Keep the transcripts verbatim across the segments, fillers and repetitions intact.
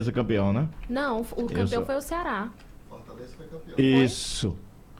campeão, né? Não, o campeão Isso. foi o Ceará. Fortaleza foi campeão. Isso.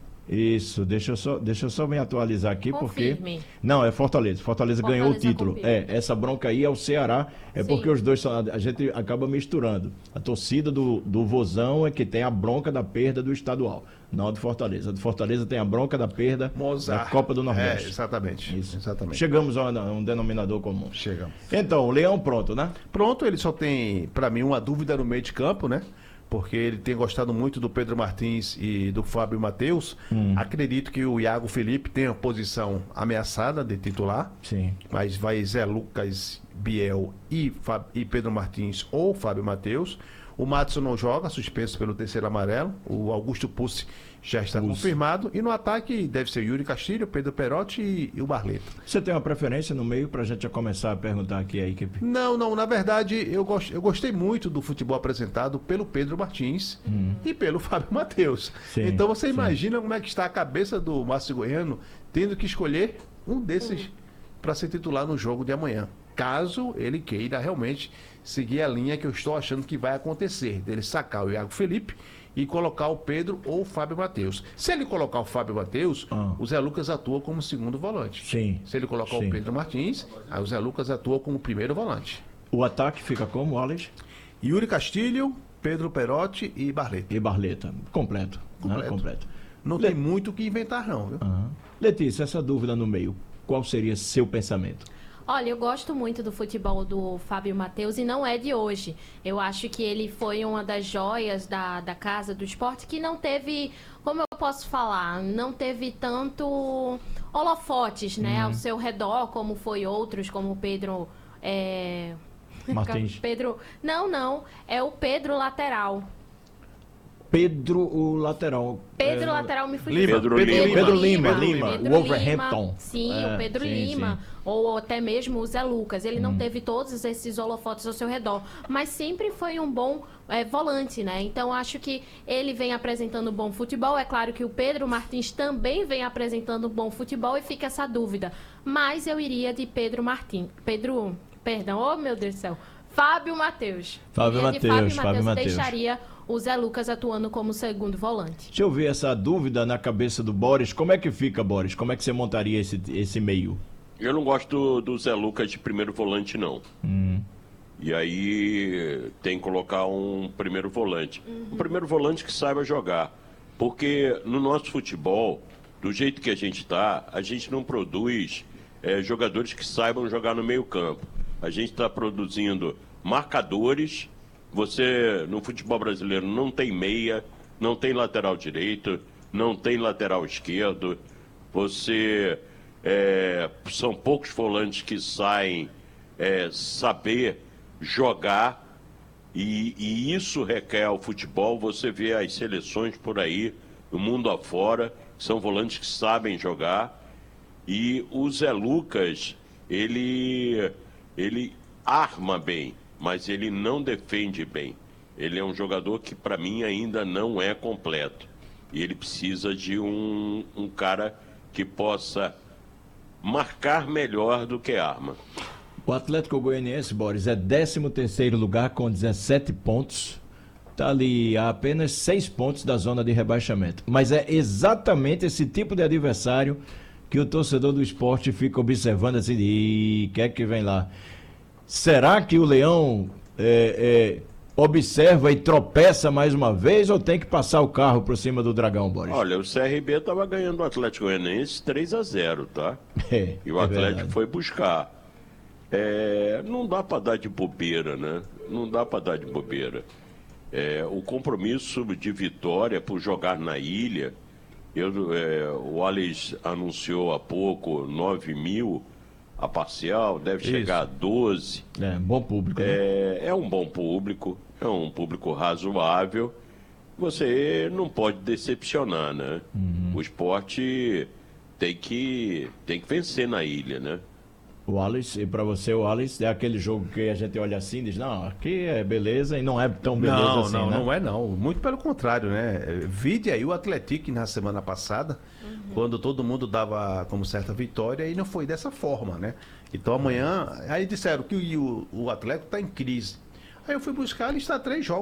Isso, deixa eu só, deixa eu só me atualizar aqui, Confirme. porque... Não, é Fortaleza. Fortaleza, Fortaleza ganhou o título. confirma. É, essa bronca aí é o Ceará, é Sim. porque os dois são... A gente acaba misturando. A torcida do, do Vozão é que tem a bronca da perda do estadual, não a do Fortaleza. A do Fortaleza tem a bronca da perda Mozart. da Copa do É, Nordeste. exatamente. Isso. Exatamente. Chegamos a um, a um denominador comum. Chegamos. Então, o Leão pronto, né? Pronto, ele só tem, pra mim, uma dúvida no meio de campo, né? Porque ele tem gostado muito do Pedro Martins e do Fábio Matheus. Hum. Acredito que o Iago Felipe tem a posição ameaçada de titular. Sim. Mas vai Zé Lucas, Biel e, Fábio, e Pedro Martins ou Fábio Matheus. O Matheus não joga, suspenso pelo terceiro amarelo. O Augusto Pussi já está Pussi. confirmado. E no ataque deve ser Yuri Castilho, Pedro Perotti e, e o Barleto. Você tem uma preferência no meio pra gente já começar a perguntar aqui a equipe? Não, não, na verdade eu, gost, eu gostei muito do futebol apresentado pelo Pedro Martins Hum. e pelo Fábio Matheus. Sim, Então você sim. imagina como é que está a cabeça do Márcio Goiano tendo que escolher um desses para ser titular no jogo de amanhã. Caso ele queira realmente seguir a linha que eu estou achando que vai acontecer, dele sacar o Iago Felipe e colocar o Pedro ou o Fábio Matheus. Se ele colocar o Fábio Matheus, Ah. o Zé Lucas atua como segundo volante. Sim. Se ele colocar Sim. o Pedro Martins, aí o Zé Lucas atua como primeiro volante. O ataque fica como, Alex? Yuri Castilho, Pedro Perotti e Barleto. E Barleta. Completo. Completo. Né? Completo. Completo. Não Le- tem muito o que inventar, não, viu? Aham. Letícia, essa dúvida no meio, qual seria seu pensamento? Olha, eu gosto muito do futebol do Fábio Matheus e não é de hoje. Eu acho que ele foi uma das joias da, da Casa do Esporte que não teve, como eu posso falar, não teve tanto holofotes, né, ao seu redor, como foi outros, como o Pedro... É... Martins. Pedro... Não, não, é o Pedro lateral. Pedro, o lateral. Pedro É, lateral me fugiu. Lima. Pedro Pedro Lima. Pedro Lima, Pedro Lima, Pedro Wolverhampton. Lima, sim, É, o Pedro sim, Lima. sim. Ou até mesmo o Zé Lucas. Ele não teve todos esses holofotes ao seu redor. Mas sempre foi um bom é, volante, né? Então acho que ele vem apresentando bom futebol. É claro que o Pedro Martins também vem apresentando bom futebol e fica essa dúvida. Mas eu iria de Pedro Martins. Pedro. Perdão, oh meu Deus do céu. Fábio Matheus. Fábio Iria de Matheus, Fábio Fábio Matheus. Matheus. Deixaria o Zé Lucas atuando como segundo volante. Deixa eu ver essa dúvida na cabeça do Boris. Como é que fica, Boris? Como é que você montaria esse, esse meio? Eu não gosto do, do Zé Lucas de primeiro volante, não. E aí tem que colocar um primeiro volante. Um primeiro volante que saiba jogar. Porque no nosso futebol, do jeito que a gente está, a gente não produz eh, jogadores que saibam jogar no meio campo. A gente está produzindo marcadores. Você, no futebol brasileiro, não tem meia, não tem lateral direito, não tem lateral esquerdo. Você... É, são poucos volantes que saem é, saber jogar e, e isso requer ao futebol. Você vê as seleções por aí, no mundo afora, são volantes que sabem jogar. E o Zé Lucas, ele, ele arma bem, mas ele não defende bem. Ele é um jogador que, para mim, ainda não é completo. E ele precisa de um, um cara que possa marcar melhor do que arma. O Atlético Goianiense, Boris, é décimo terceiro lugar com dezessete pontos. Está ali a apenas seis pontos da zona de rebaixamento. Mas é exatamente esse tipo de adversário que o torcedor do esporte fica observando assim, e quer que vem lá. Será que o Leão é, é, observa e tropeça mais uma vez ou tem que passar o carro por cima do Dragão, Boris? Olha, o C R B estava ganhando o Atlético Goianiense três a zero, tá? É, E o é Atlético verdade. foi buscar. É, não dá para dar de bobeira, né? Não dá para dar de bobeira. É, o compromisso de vitória por jogar na ilha, eu, é, o Alex anunciou há pouco nove mil a parcial, deve Isso. chegar a doze. É, bom público. Né? É, é um bom público, é um público razoável. Você não pode decepcionar, né? Uhum. O esporte tem que, tem que vencer na ilha, né? O Alex, e pra você o Alex, é aquele jogo que a gente olha assim e diz, não, aqui é beleza e não é tão beleza Não, assim, não, né? não é não. Muito pelo contrário, né? Vide aí o Atlético na semana passada, quando todo mundo dava como certa vitória e não foi dessa forma, né? Então amanhã, aí disseram que o, o Atlético está em crise. Aí eu fui buscar, ele está três jogos.